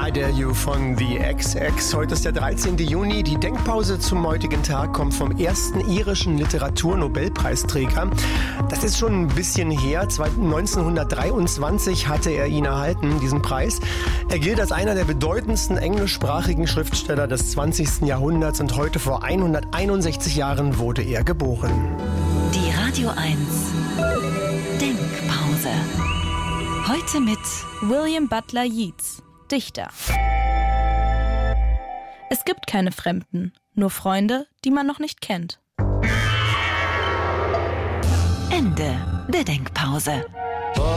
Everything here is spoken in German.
I Dare You von The XX. Heute ist der 13. Juni. Die Denkpause zum heutigen Tag kommt vom ersten irischen Literaturnobelpreisträger. Das ist schon ein bisschen her. 1923 hatte er ihn erhalten, diesen Preis. Er gilt als einer der bedeutendsten englischsprachigen Schriftsteller des 20. Jahrhunderts und heute vor 161 Jahren wurde er geboren. Die Radio 1 Denkpause. Heute mit William Butler Yeats, Dichter. Es gibt keine Fremden, nur Freunde, die man noch nicht kennt. Ende der Denkpause.